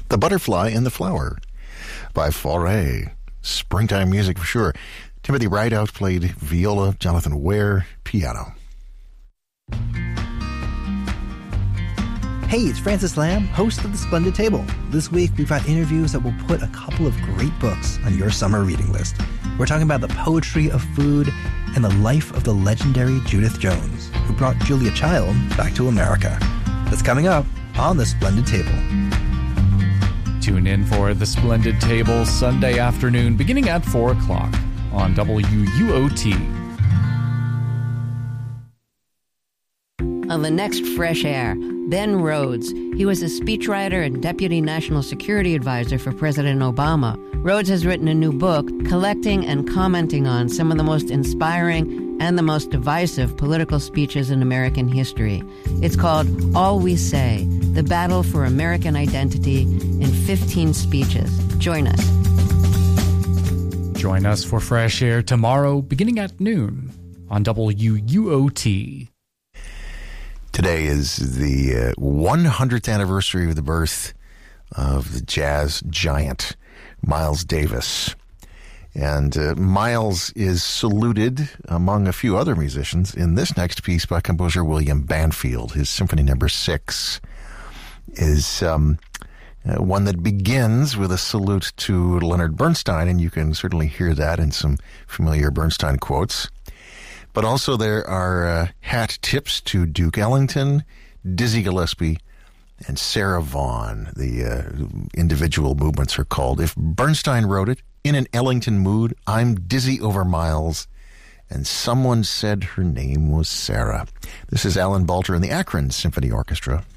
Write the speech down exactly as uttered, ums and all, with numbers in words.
The Butterfly and the Flower by Fauré. Springtime music for sure. Timothy Rideout played viola, Jonathan Ware, piano. Hey, it's Francis Lamb, host of The Splendid Table. This week, we've got interviews that will put a couple of great books on your summer reading list. We're talking about the poetry of food and the life of the legendary Judith Jones, who brought Julia Child back to America. That's coming up on The Splendid Table. Tune in for The Splendid Table Sunday afternoon beginning at four o'clock on W U O T. On the next Fresh Air, Ben Rhodes. He was a speechwriter and deputy national security advisor for President Obama. Rhodes has written a new book collecting and commenting on some of the most inspiring and the most divisive political speeches in American history. It's called All We Say, The Battle for American Identity in fifteen Speeches. Join us. Join us for Fresh Air tomorrow beginning at noon on W U O T. Today is the uh, hundredth anniversary of the birth of the jazz giant Miles Davis. And uh, Miles is saluted among a few other musicians in this next piece by composer William Banfield. His Symphony Number Six is um, uh, one that begins with a salute to Leonard Bernstein, and you can certainly hear that in some familiar Bernstein quotes. But also there are uh, hat tips to Duke Ellington, Dizzy Gillespie, and Sarah Vaughan. The uh, individual movements are called If Bernstein Wrote It, In an Ellington Mood, I'm Dizzy Over Miles, and Someone Said Her Name Was Sarah. This is Alan Balter and the Akron Symphony Orchestra.